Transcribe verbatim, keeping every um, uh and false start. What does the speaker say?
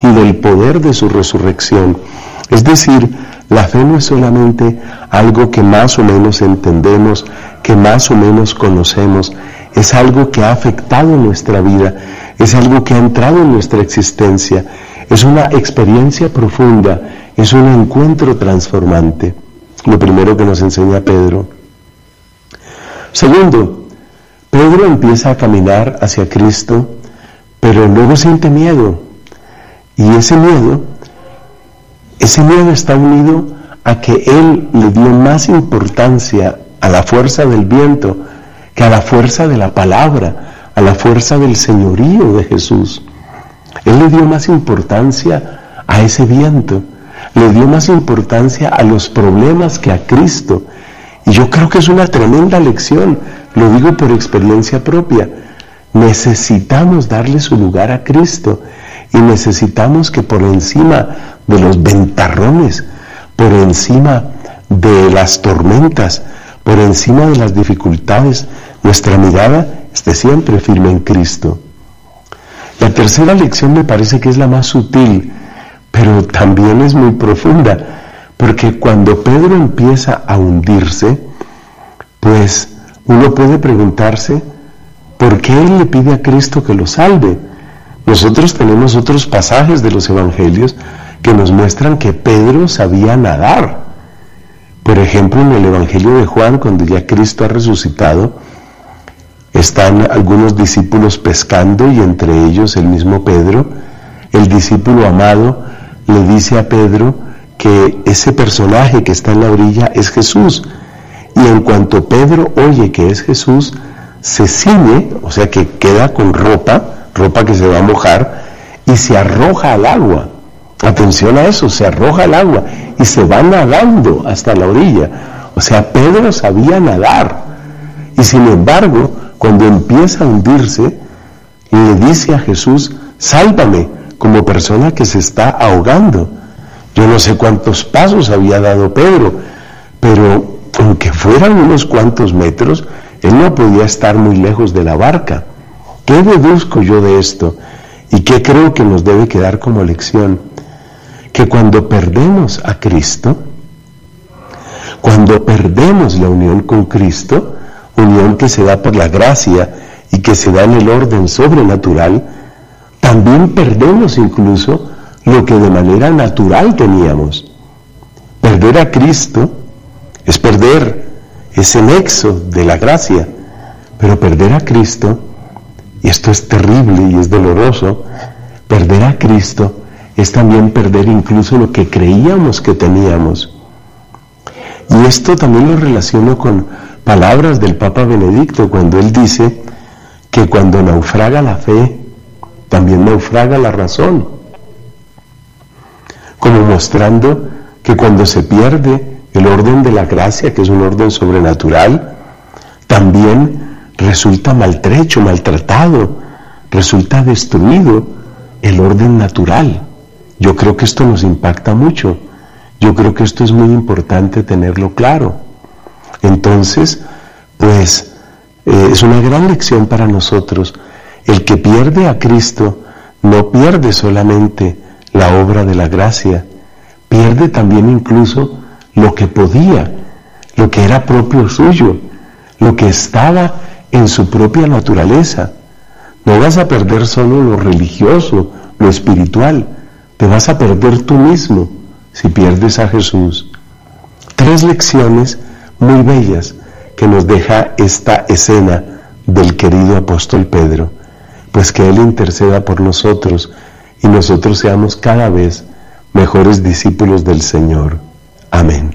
y del poder de su resurrección. Es decir, la fe no es solamente algo que más o menos entendemos, que más o menos conocemos, es algo que ha afectado nuestra vida, es algo que ha entrado en nuestra existencia, es una experiencia profunda, es un encuentro transformante. Lo primero que nos enseña Pedro. Segundo, Pedro empieza a caminar hacia Cristo, pero luego siente miedo. Y ese miedo, ese miedo está unido a que él le dio más importancia a la fuerza del viento que a la fuerza de la palabra, a la fuerza del señorío de Jesús. Él le dio más importancia a ese viento, le dio más importancia a los problemas que a Cristo. Y yo creo que es una tremenda lección, lo digo por experiencia propia. Necesitamos darle su lugar a Cristo y necesitamos que por encima de los ventarrones, por encima de las tormentas, por encima de las dificultades, nuestra mirada esté siempre firme en Cristo. La tercera lección me parece que es la más sutil, pero también es muy profunda, porque cuando Pedro empieza a hundirse, pues uno puede preguntarse, ¿por qué él le pide a Cristo que lo salve? Nosotros tenemos otros pasajes de los evangelios que nos muestran que Pedro sabía nadar. Por ejemplo, en el evangelio de Juan, cuando ya Cristo ha resucitado, están algunos discípulos pescando y entre ellos el mismo Pedro. El discípulo amado le dice a Pedro que ese personaje que está en la orilla es Jesús. Y en cuanto Pedro oye que es Jesús, se ciñe, o sea que queda con ropa, ropa que se va a mojar, y se arroja al agua. Atención a eso, se arroja al agua y se va nadando hasta la orilla. O sea, Pedro sabía nadar. Y sin embargo, cuando empieza a hundirse, le dice a Jesús, sálvame, como persona que se está ahogando. Yo no sé cuántos pasos había dado Pedro, pero aunque fueran unos cuantos metros, él no podía estar muy lejos de la barca. ¿Qué deduzco yo de esto? ¿Y qué creo que nos debe quedar como lección? Que cuando perdemos a Cristo, cuando perdemos la unión con Cristo, unión que se da por la gracia y que se da en el orden sobrenatural, también perdemos incluso lo que de manera natural teníamos. Perder a Cristo es perder ese nexo de la gracia, pero perder a Cristo, y esto es terrible y es doloroso, perder a Cristo es también perder incluso lo que creíamos que teníamos. Y esto también lo relaciono con palabras del Papa Benedicto, cuando él dice que cuando naufraga la fe, también naufraga la razón, como mostrando que cuando se pierde el orden de la gracia, que es un orden sobrenatural, también resulta maltrecho, maltratado, resulta destruido el orden natural. Yo creo que esto nos impacta mucho, yo creo que esto es muy importante tenerlo claro. Entonces, pues, eh, es una gran lección para nosotros. El que pierde a Cristo no pierde solamente la obra de la gracia, pierde también incluso lo que podía, lo que era propio suyo, lo que estaba en su propia naturaleza. No vas a perder solo lo religioso, lo espiritual, te vas a perder tú mismo si pierdes a Jesús. Tres lecciones muy bellas que nos deja esta escena del querido apóstol Pedro. Pues que Él interceda por nosotros y nosotros seamos cada vez mejores discípulos del Señor. Amén.